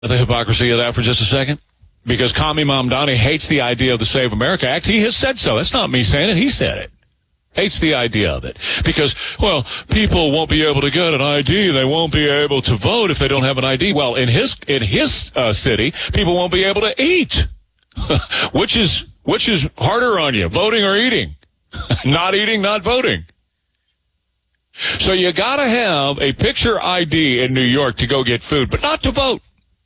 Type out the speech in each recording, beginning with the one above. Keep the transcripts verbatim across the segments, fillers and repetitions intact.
The hypocrisy of that for just a second? Because Commie Mamdani hates the idea of the Save America Act. He has said so. That's not me saying it. He said it. Hates the idea of it. Because, well, people won't be able to get an I D. They won't be able to vote if they don't have an I D. Well, in his in his uh, city, people won't be able to eat. which is which is harder on you, voting or eating? Not eating, not voting. So you got to have a picture I D in New York to go get food, but not to vote.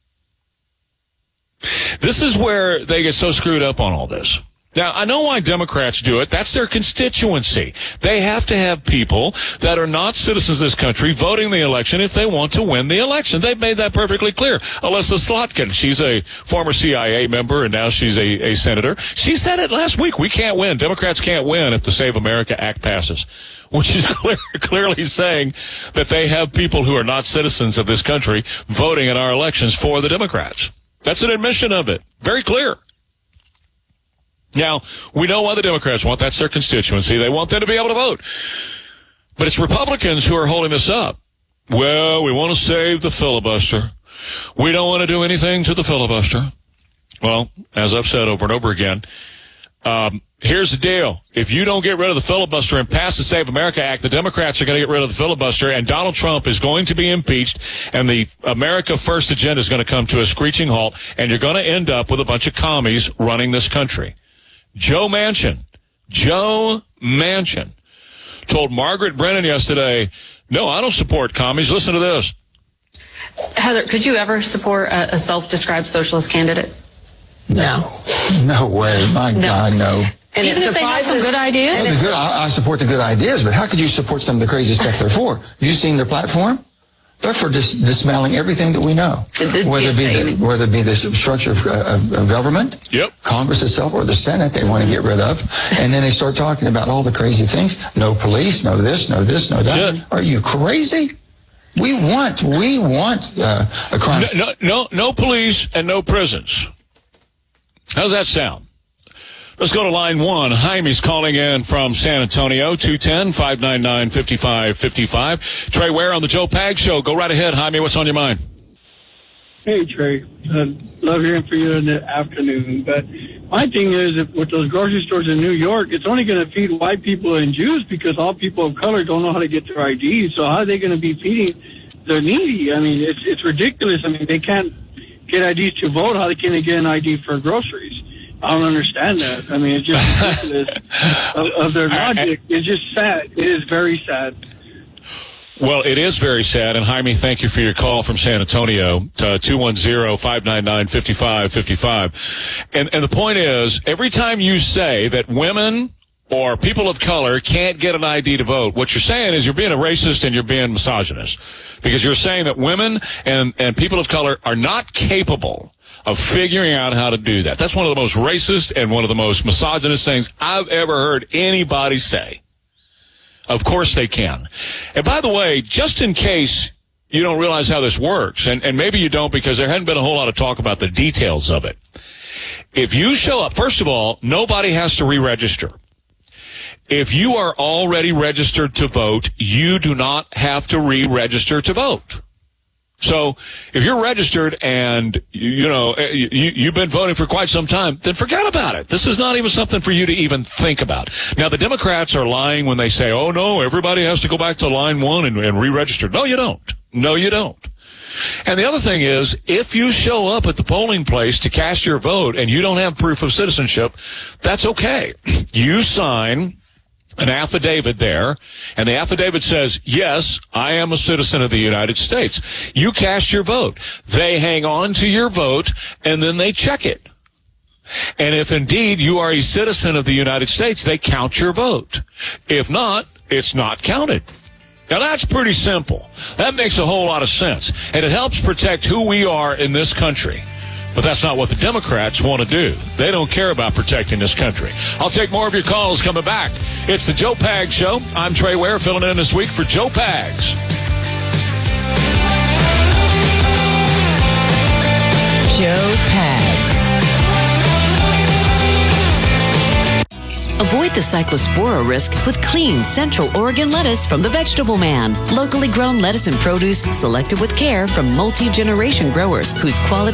This is where they get so screwed up on all this. Now, I know why Democrats do it. That's their constituency. They have to have people that are not citizens of this country voting the election if they want to win the election. They've made that perfectly clear. Alyssa Slotkin, she's a former C I A member, and now she's a, a senator. She said it last week. We can't win. Democrats can't win if the Save America Act passes, which is clear, clearly saying that they have people who are not citizens of this country voting in our elections for the Democrats. That's an admission of it. Very clear. Now, we know why the Democrats want. That's their constituency. They want them to be able to vote. But it's Republicans who are holding this up. Well, we want to save the filibuster. We don't want to do anything to the filibuster. Well, as I've said over and over again, um, here's the deal. If you don't get rid of the filibuster and pass the Save America Act, the Democrats are going to get rid of the filibuster, and Donald Trump is going to be impeached, and the America First agenda is going to come to a screeching halt, and you're going to end up with a bunch of commies running this country. Joe Manchin, Joe Manchin told Margaret Brennan yesterday, no, I don't support commies. Listen to this. Heather, could you ever support a, a self-described socialist candidate? No. No way. My no. God, no. And Even it if they have some good ideas? And the good, I, I support the good ideas, but how could you support some of the crazy stuff they're for? Have you seen their platform? They're for dis- dismantling everything that we know, whether it be the, whether it be the structure of, of, of government, yep. Congress itself, or the Senate they want to get rid of, and then they start talking about all the crazy things. No police, no this, no this, no that. Shit. Are you crazy? We want, we want uh, a crime. No, no, no, no police and no prisons. How's that sound? Let's go to line one. Jaime's calling in from San Antonio, two one zero, five nine nine, five five five five. Trey Ware on the Joe Pag Show. Go right ahead, Jaime. What's on your mind? Hey, Trey. Uh, love hearing from you in the afternoon. But my thing is, if, with those grocery stores in New York, it's only going to feed white people and Jews because all people of color don't know how to get their I Ds. So how are they going to be feeding the needy? I mean, it's it's ridiculous. I mean, they can't get I Ds to vote. How can they get an I D for groceries? I don't understand that. I mean, it's just ridiculous of, of their logic. It's just sad. It is very sad. Well, it is very sad. And, Jaime, thank you for your call from San Antonio to two one zero, five nine nine, five five five five. And, and the point is, every time you say that women or people of color can't get an I D to vote, what you're saying is you're being a racist and you're being misogynist. Because you're saying that women and, and people of color are not capable of figuring out how to do that. That's one of the most racist and one of the most misogynist things I've ever heard anybody say. Of course they can. And by the way, just in case you don't realize how this works, and, and maybe you don't because there hadn't been a whole lot of talk about the details of it. If you show up, first of all, nobody has to re-register. If you are already registered to vote, you do not have to re-register to vote. So if you're registered and, you know, you, you've been voting for quite some time, then forget about it. This is not even something for you to even think about. Now, the Democrats are lying when they say, oh, no, everybody has to go back to line one and, and re-register. No, you don't. No, you don't. And the other thing is, if you show up at the polling place to cast your vote and you don't have proof of citizenship, that's okay. You sign an affidavit there, and the affidavit says, yes, I am a citizen of the United States. You cast your vote. They hang on to your vote, and then they check it. And if indeed you are a citizen of the United States, they count your vote. If not, it's not counted. Now, that's pretty simple. That makes a whole lot of sense, and it helps protect who we are in this country. But that's not what the Democrats want to do. They don't care about protecting this country. I'll take more of your calls coming back. It's the Joe Pags Show. I'm Trey Ware, filling in this week for Joe Pags. Joe Pags. Avoid the cyclospora risk with clean Central Oregon lettuce from the Vegetable Man. Locally grown lettuce and produce selected with care from multi-generation growers whose quality